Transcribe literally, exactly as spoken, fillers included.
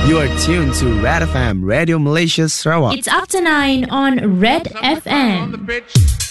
You are tuned to Red F M, Radio Malaysia Sarawak. It's after nine on Red F M.